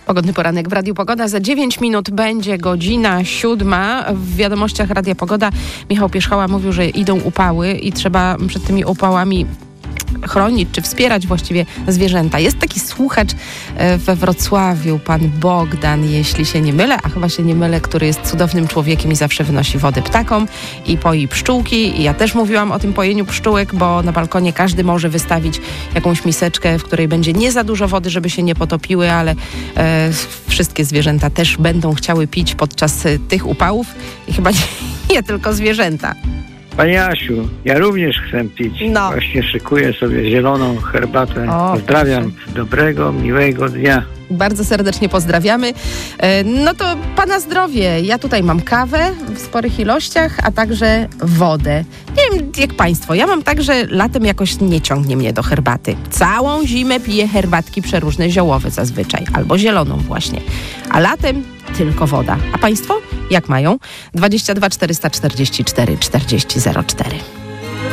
Pogodny poranek w Radiu Pogoda. Za 9 minut będzie godzina 7. W wiadomościach Radia Pogoda Michał Pierzchała mówił, że idą upały i trzeba przed tymi upałami chronić, czy wspierać właściwie zwierzęta. Jest taki słuchacz we Wrocławiu, pan Bogdan, jeśli się nie mylę, a chyba się nie mylę, który jest cudownym człowiekiem i zawsze wynosi wody ptakom i poi pszczółki. I ja też mówiłam o tym pojeniu pszczółek, bo na balkonie każdy może wystawić jakąś miseczkę, w której będzie nie za dużo wody, żeby się nie potopiły, ale wszystkie zwierzęta też będą chciały pić podczas tych upałów i chyba nie tylko zwierzęta. Pani Asiu, ja również chcę pić. No. Właśnie szykuję sobie zieloną herbatę. Pozdrawiam. Dobrego, miłego dnia. Bardzo serdecznie pozdrawiamy. No to pana zdrowie. Ja tutaj mam kawę w sporych ilościach, a także wodę. Nie wiem jak państwo, ja mam tak, że latem jakoś nie ciągnie mnie do herbaty. Całą zimę piję herbatki przeróżne ziołowe zazwyczaj, albo zieloną właśnie. A latem tylko woda. A państwo jak mają? 22 444 40 04.